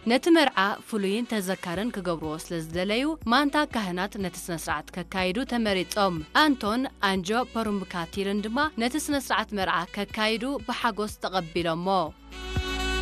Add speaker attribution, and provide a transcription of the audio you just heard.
Speaker 1: ነቲ መርዓ ፍሉይን ተዘካርን ክገብርዎ ስለዝደለዩ ማንታ ካህናት ነቲ ስነ ስርዓት ከካይዱ ተመሪጾም አንቶን አንጆ ፐሩምካቲርን ድማ ነቲ ስነ ስርዓት መርዓ ከካይዱ ብሓጎስ ተቐቢሎሞ